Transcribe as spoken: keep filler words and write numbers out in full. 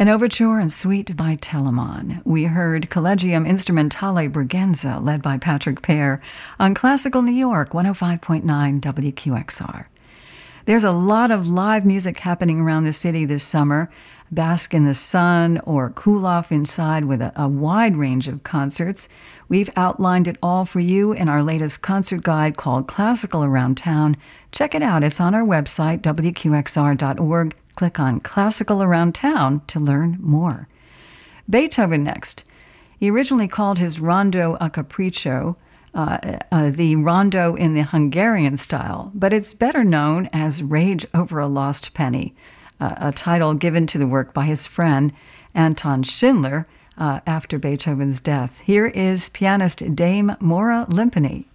An overture and suite by Telemann. We heard Collegium Instrumentale Bregenza, led by Patrick Pear, on Classical New York, one oh five point nine W Q X R. There's a lot of live music happening around the city this summer. Bask in the sun or cool off inside with a, a wide range of concerts. We've outlined it all for you in our latest concert guide called Classical Around Town. Check it out. It's on our website, W Q X R dot org. Click on Classical Around Town to learn more. Beethoven next. He originally called his Rondo a Capriccio, uh, uh, the rondo in the Hungarian style, but it's better known as Rage Over a Lost Penny, uh, a title given to the work by his friend Anton Schindler uh, after Beethoven's death. Here is pianist Dame Maura Limpany.